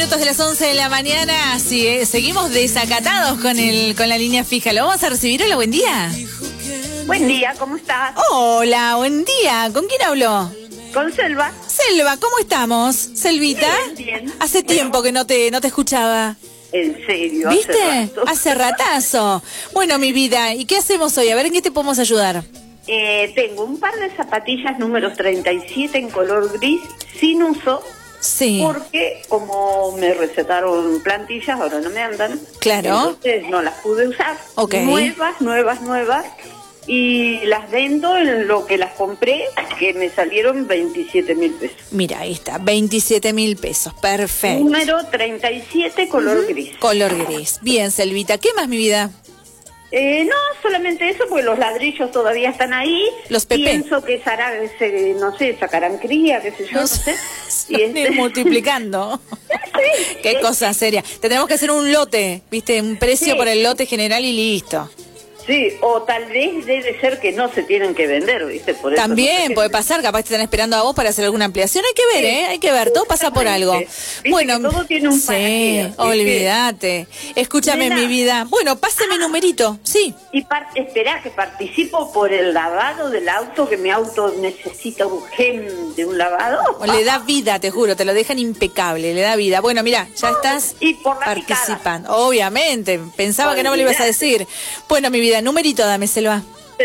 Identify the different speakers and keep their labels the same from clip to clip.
Speaker 1: Minutos de las 11 de la mañana, sí, seguimos desacatados con la línea fija. ¿Lo vamos a recibir? Hola, buen día.
Speaker 2: Buen día, ¿cómo estás?
Speaker 1: Hola, buen día. ¿Con quién hablo?
Speaker 2: Con Selva.
Speaker 1: Selva, ¿cómo estamos? Selvita.
Speaker 2: Bien.
Speaker 1: Hace tiempo que no te escuchaba.
Speaker 2: En serio.
Speaker 1: ¿Viste? Hace ratazo. Bueno, mi vida, ¿y qué hacemos hoy? A ver, ¿en qué te podemos ayudar?
Speaker 2: Tengo un par de zapatillas número 37 en color gris, sin uso.
Speaker 1: Sí.
Speaker 2: Porque como me recetaron plantillas, ahora no me andan.
Speaker 1: Claro.
Speaker 2: Entonces no las pude usar.
Speaker 1: Ok.
Speaker 2: Nuevas. Y las vendo en lo que las compré, que me salieron 27.000 pesos.
Speaker 1: Mira, ahí está, 27.000 pesos, perfecto.
Speaker 2: Número 37, color gris.
Speaker 1: Color gris. Bien, Selvita, ¿qué más, mi vida?
Speaker 2: No, solamente eso, porque los ladrillos todavía están ahí.
Speaker 1: Los PP.
Speaker 2: Pienso que no sé, sacarán cría, qué sé yo, no sé.
Speaker 1: Y multiplicando.
Speaker 2: Sí.
Speaker 1: Qué cosa seria. Tendremos que hacer un lote, ¿viste? Un precio
Speaker 2: Sí.
Speaker 1: por el lote general y listo.
Speaker 2: Sí, o tal vez debe ser que no se tienen que vender, ¿viste? Por eso
Speaker 1: También
Speaker 2: no
Speaker 1: puede pasar, capaz te están esperando a vos para hacer alguna ampliación. Hay que ver,
Speaker 2: Sí.
Speaker 1: Hay que ver, todo pasa por algo.
Speaker 2: ¿Viste?
Speaker 1: Bueno,
Speaker 2: Que todo tiene un para qué, ¿viste?
Speaker 1: olvídate. Escúchame,
Speaker 2: Nena.
Speaker 1: mi vida. Bueno, pase mi numerito, sí.
Speaker 2: Y esperá, que participo por el lavado del auto, que mi auto necesita urgente un lavado.
Speaker 1: Le da vida, te juro, te lo dejan impecable, le da vida. Bueno, mira, ya estás
Speaker 2: Y por la
Speaker 1: participando. Obviamente, pensaba que no me lo ibas a decir. Bueno, mi vida, numerito dame, Selva.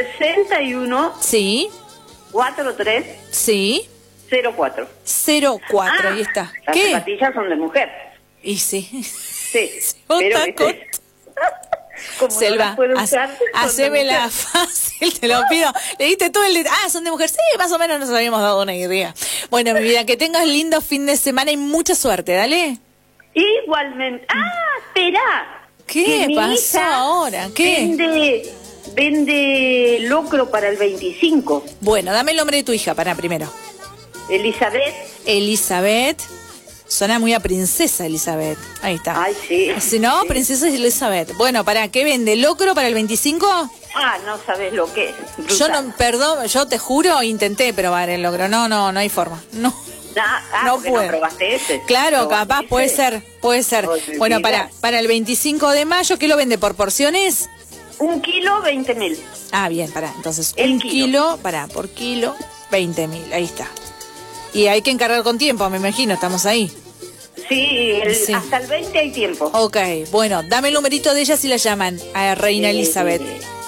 Speaker 2: 61
Speaker 1: Sí,
Speaker 2: 43
Speaker 1: sí,
Speaker 2: 04.
Speaker 1: 04, ahí está.
Speaker 2: Las
Speaker 1: ¿Qué?
Speaker 2: zapatillas son de mujer.
Speaker 1: Y sí.
Speaker 2: Sí, pero ¿viste? Como no
Speaker 1: Selva,
Speaker 2: las puedo usar, son de
Speaker 1: hacémela
Speaker 2: mujer.
Speaker 1: fácil, te lo pido. Le diste todo el... son de mujer. Sí, más o menos nos habíamos dado una idea. Bueno, mi vida, que tengas lindo fin de semana y mucha suerte, dale.
Speaker 2: Igualmente. Espera.
Speaker 1: ¿Qué
Speaker 2: Que mi
Speaker 1: pasó
Speaker 2: hija
Speaker 1: ahora? ¿Qué?
Speaker 2: Vende locro para el 25.
Speaker 1: Bueno, dame el nombre de tu hija para primero.
Speaker 2: Elizabeth.
Speaker 1: Elizabeth. Suena muy a princesa, Elizabeth. Ahí está.
Speaker 2: Ay, sí.
Speaker 1: Si no,
Speaker 2: Sí.
Speaker 1: princesa Elizabeth. Bueno, ¿para qué vende? ¿Locro para el 25?
Speaker 2: No sabes lo que es.
Speaker 1: Yo
Speaker 2: Brutal.
Speaker 1: no, perdón, yo te juro, intenté probar el locro. No hay forma. No. No
Speaker 2: porque
Speaker 1: puedo.
Speaker 2: no probaste ese.
Speaker 1: Claro,
Speaker 2: ¿Probaste
Speaker 1: capaz,
Speaker 2: ese?
Speaker 1: puede ser.
Speaker 2: Oh, mi
Speaker 1: Bueno,
Speaker 2: vida.
Speaker 1: para el 25 de mayo, ¿qué lo vende por porciones?
Speaker 2: 1 kilo, 20.000.
Speaker 1: Bien, entonces,
Speaker 2: El
Speaker 1: 1
Speaker 2: kilo.
Speaker 1: kilo, por kilo, 20.000, ahí está. Y hay que encargar con tiempo, me imagino, estamos ahí.
Speaker 2: Sí,
Speaker 1: Sí.
Speaker 2: hasta el 20 hay tiempo.
Speaker 1: Ok, bueno, dame el numerito de ella si la llaman, a Reina Elizabeth.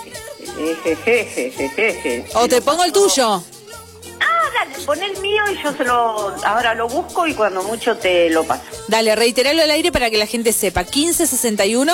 Speaker 1: O te pongo el tuyo.
Speaker 2: Dale, pon el mío y yo ahora lo busco y cuando mucho te lo paso.
Speaker 1: Dale, reiteralo al aire para que la gente sepa. 1561.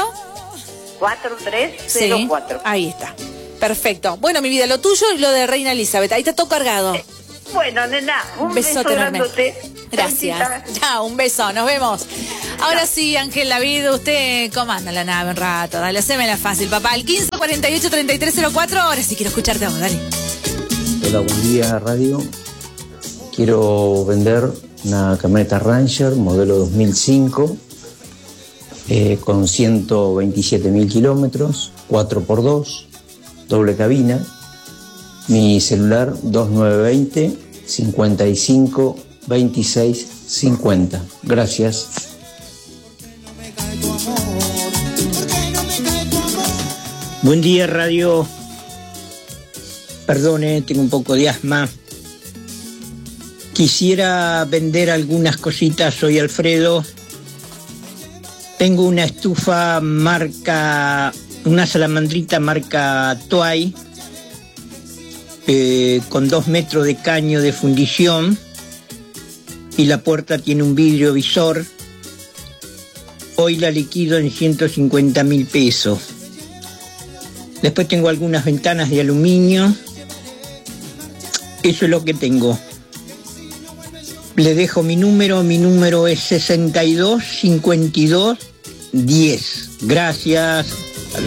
Speaker 2: 4304.
Speaker 1: Ahí está. Perfecto. Bueno, mi vida, lo tuyo y lo de Reina Elizabeth. Ahí está todo cargado.
Speaker 2: Bueno, nena, un beso
Speaker 1: Besote enorme.
Speaker 2: grandote.
Speaker 1: Gracias.
Speaker 2: Felicita.
Speaker 1: Ya, un beso, nos vemos. Ahora sí, Ángel David, usted comanda la nave un rato. Dale, hacémela fácil, papá. El 1548-3304. Ahora sí quiero escucharte a vos, dale.
Speaker 3: Hola, buen día, radio. Quiero vender una camioneta Ranger modelo 2005 con 127.000 kilómetros, 4x2, doble cabina. Mi celular 2920 55 26 50. Gracias.
Speaker 4: Buen día, radio. Perdone, tengo un poco de asma. Quisiera vender algunas cositas, soy Alfredo. Tengo una estufa una salamandrita marca Toay, con 2 metros de caño de fundición, y la puerta tiene un vidrio visor. Hoy la liquido en 150.000 pesos. Después tengo algunas ventanas de aluminio. Eso es lo que tengo. Le dejo mi número es 62 52 10. Gracias.